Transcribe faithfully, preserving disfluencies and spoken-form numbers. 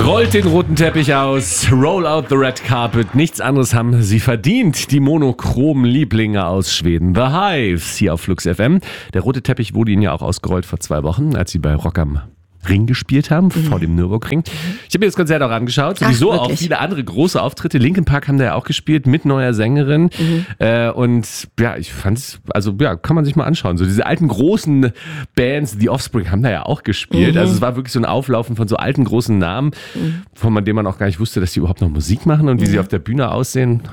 Rollt den roten Teppich aus, roll out the red carpet. Nichts anderes haben sie verdient, die monochromen Lieblinge aus Schweden. The Hives hier auf Flux F M. Der rote Teppich wurde ihnen ja auch ausgerollt vor zwei Wochen, als sie bei Rock am Ring gespielt haben, mhm. vor dem Nürburgring. Ich habe mir das Konzert auch angeschaut, sowieso Ach, auch viele andere große Auftritte. Linkin Park haben da ja auch gespielt mit neuer Sängerin mhm. äh, und ja, ich fand's, also ja, kann man sich mal anschauen. So diese alten großen Bands, The Offspring haben da ja auch gespielt. Mhm. Also es war wirklich so ein Auflaufen von so alten großen Namen, mhm. von denen man auch gar nicht wusste, dass die überhaupt noch Musik machen und wie mhm. sie auf der Bühne aussehen.